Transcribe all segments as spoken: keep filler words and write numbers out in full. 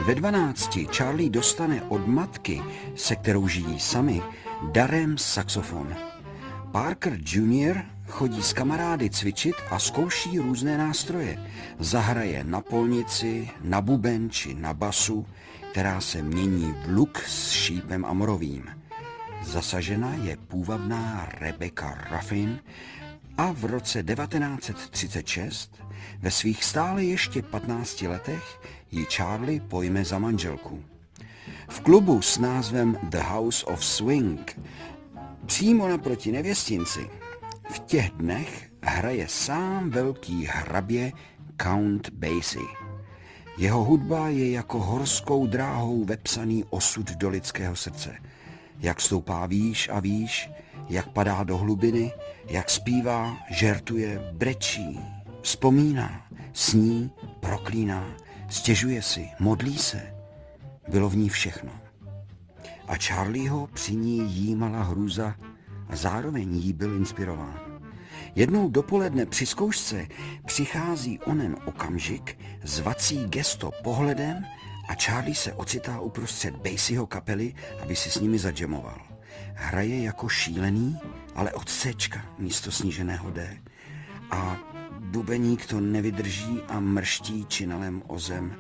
ve dvanácti Charlie dostane od matky, se kterou žijí sami, darem saxofon. Parker junior chodí s kamarády cvičit a zkouší různé nástroje. Zahraje na polnici, na buben či na basu, která se mění v luk s šípem amorovým. Zasažena je půvabná Rebecca Ruffin a v roce devatenáct set třicet šest, ve svých stále ještě patnácti letech, ji Charlie pojme za manželku. V klubu s názvem The House of Swing, přímo naproti nevěstinci, v těch dnech hraje sám velký hrabě Count Basie. Jeho hudba je jako horskou dráhou vepsaný osud do lidského srdce. Jak stoupá výš a výš, jak padá do hlubiny, jak zpívá, žertuje, brečí, vzpomíná, sní, proklíná, stěžuje si, modlí se. Bylo v ní všechno. A Charlieho při ní jímala hrůza a zároveň jí byl inspirován. Jednou dopoledne při zkoušce přichází onen okamžik, zvací gesto pohledem a Charlie se ocitá uprostřed Basieho kapely, aby si s nimi zadžemoval. Hraje jako šílený, ale od Cčka místo sníženého D. A bubeník to nevydrží a mrští činelem o zem.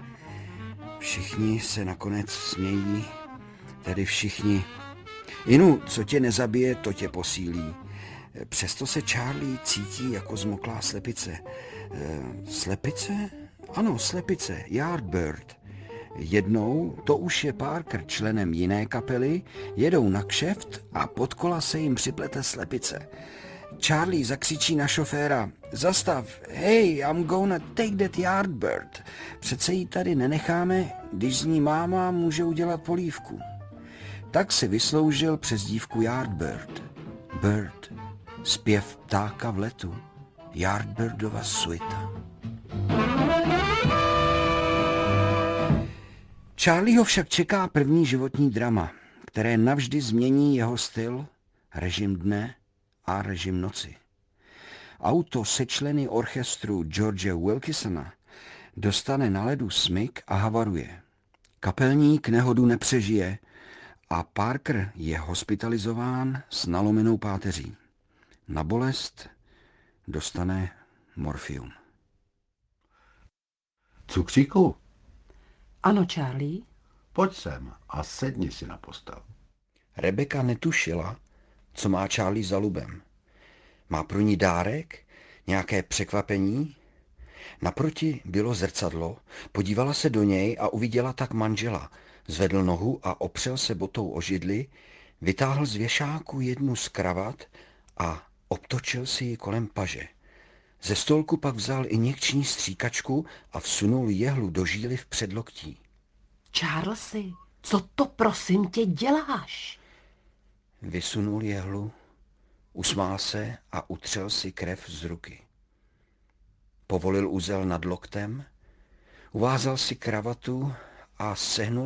Všichni se nakonec smějí, tedy všichni. Inu, co tě nezabije, to tě posílí. Přesto se Charlie cítí jako zmoklá slepice. E, slepice? Ano, slepice, Yardbird. Jednou, to už je Parker členem jiné kapely, jedou na kšeft a pod kola se jim připlete slepice. Charlie zakřičí na šoféra: zastav, hey, I'm gonna take that Yardbird. Přece ji tady nenecháme, když z ní máma může udělat polívku. Tak si vysloužil přezdívku Yardbird. Bird, zpěv ptáka v letu, Yardbirdova suita. Charlieho však čeká první životní drama, které navždy změní jeho styl, režim dne a režim noci. Auto se členy orchestru George Wilkisona dostane na ledu smyk a havaruje. Kapelník nehodu nepřežije a Parker je hospitalizován s nalomenou páteří. Na bolest dostane morfium. Cukříku? Ano, Charlie? Pojď sem a sedni si na postel. Rebecca netušila, co má Charlie za lubem. Má pro ní dárek? Nějaké překvapení? Naproti bylo zrcadlo, podívala se do něj a uviděla tak manžela. Zvedl nohu a opřel se botou o židli, vytáhl z věšáku jednu z kravat a obtočil si ji kolem paže. Ze stolku pak vzal injekční stříkačku a vsunul jehlu do žíly v předloktí. Charlesy, co to prosím tě děláš? Vysunul jehlu, usmál se a utřel si krev z ruky. Povolil uzel nad loktem, uvázal si kravatu a sehnul